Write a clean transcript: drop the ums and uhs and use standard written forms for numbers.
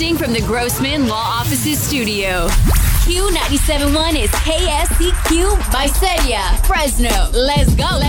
Broadcasting from the Grossman Law Offices studio. Q97.1 is KSCQ by Seria, Fresno. Let's go.